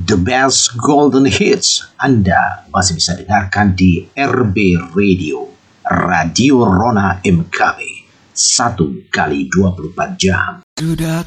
The best golden hits Anda masih bisa dengarkan di RB Radio, Radio Rona MKB, 1 kali 24 jam. Sudah